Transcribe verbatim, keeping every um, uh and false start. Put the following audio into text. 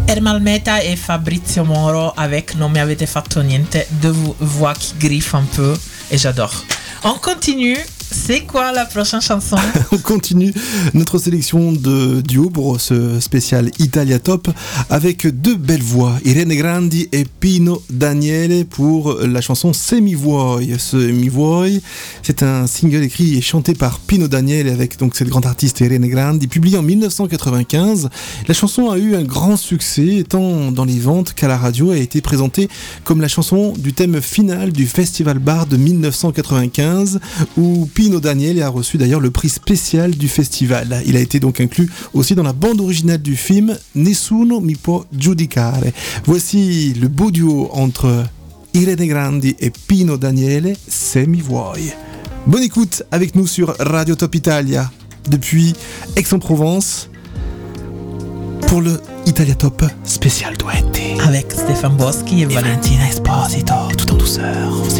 Ermal Meta et Fabrizio Moro avec Non mi avete fatto niente, deux voix qui griffent un peu et j'adore. On continue. C'est quoi la prochaine chanson? On continue notre sélection de duo pour ce spécial Italia Top avec deux belles voix, Irene Grandi et Pino Daniele pour la chanson Se mi vuoi. Se mi vuoi, c'est un single écrit et chanté par Pino Daniele avec donc cette grande artiste Irene Grandi, publié en dix-neuf cent quatre-vingt-quinze. La chanson a eu un grand succès tant dans les ventes qu'à la radio, a été présentée comme la chanson du thème final du Festival Bar de dix-neuf cent quatre-vingt-quinze où Pino Daniele a reçu d'ailleurs le prix spécial du festival. Il a été donc inclus aussi dans la bande originale du film Nessuno mi può giudicare. Voici le beau duo entre Irene Grandi et Pino Daniele, Se mi vuoi. Bonne écoute avec nous sur Radio Top Italia depuis Aix-en-Provence pour le Italia Top spécial duetti avec Stéphane Boschi et Valentina Esposito, tout en douceur.